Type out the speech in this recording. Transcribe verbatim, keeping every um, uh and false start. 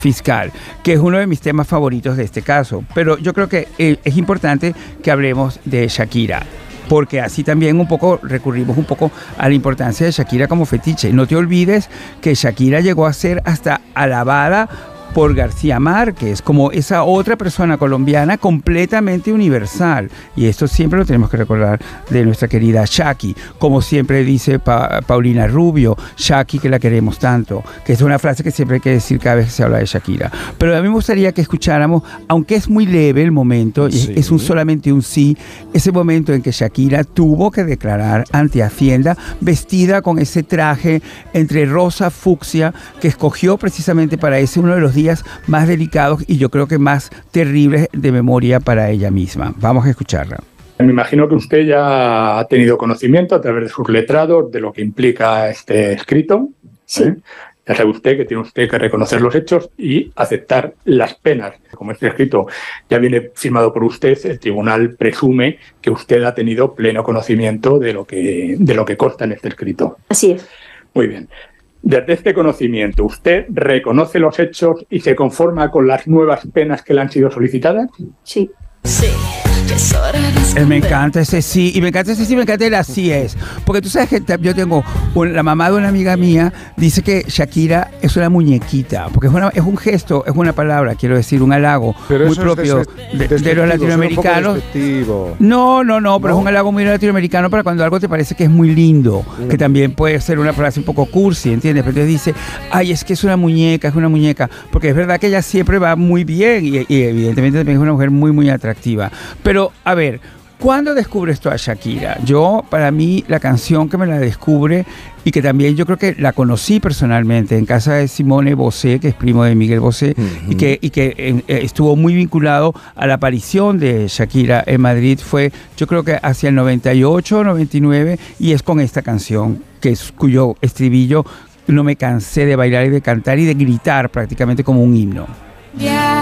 fiscal, que es uno de mis temas favoritos de este caso. Pero yo creo que eh, es importante que hablemos de Shakira, porque así también un poco recurrimos un poco a la importancia de Shakira como fetiche. No te olvides que Shakira llegó a ser hasta alabada por García Márquez, como esa otra persona colombiana completamente universal. Y esto siempre lo tenemos que recordar de nuestra querida Shaki, como siempre dice pa Paulina Rubio, Shaki que la queremos tanto, que es una frase que siempre hay que decir cada vez que se habla de Shakira. Pero a mí me gustaría que escucháramos, aunque es muy leve el momento, sí. es un solamente un sí, ese momento en que Shakira tuvo que declarar ante Hacienda, vestida con ese traje entre rosa fucsia que escogió precisamente para ese uno de los días más delicados y yo creo que más terribles de memoria para ella misma. Vamos a escucharla. Me imagino que usted ya ha tenido conocimiento a través de sus letrados de lo que implica este escrito. Sí. ¿eh? Ya sabe usted que tiene usted que reconocer los hechos y aceptar las penas. Como este escrito ya viene firmado por usted, el tribunal presume que usted ha tenido pleno conocimiento de lo que, de lo que consta en este escrito. Así es. Muy bien. Desde este conocimiento, ¿usted reconoce los hechos y se conforma con las nuevas penas que le han sido solicitadas? Sí. Sí. Eh, me encanta ese sí, y me encanta ese sí, me encanta el así es. Porque tú sabes que yo tengo, un, la mamá de una amiga mía dice que Shakira es una muñequita, porque es, una, es un gesto, es una palabra, quiero decir, un halago pero muy propio de, de, de los latinoamericanos. No, no, no, pero ¿no? Es un halago muy latinoamericano para cuando algo te parece que es muy lindo, mm. que también puede ser una frase un poco cursi, ¿entiendes? Pero entonces dice, ay, es que es una muñeca, es una muñeca, porque es verdad que ella siempre va muy bien y, y evidentemente también es una mujer muy, muy atractiva. Pero, a ver, ¿cuándo descubres tú a Shakira? Yo, para mí, la canción que me la descubre y que también yo creo que la conocí personalmente en casa de Simone Bosé, que es primo de Miguel Bosé, uh-huh. y que, y que eh, estuvo muy vinculado a la aparición de Shakira en Madrid, fue yo creo que hacia el noventa y ocho, noventa y nueve, y es con esta canción, que es, cuyo estribillo no me cansé de bailar y de cantar y de gritar prácticamente como un himno. Yeah.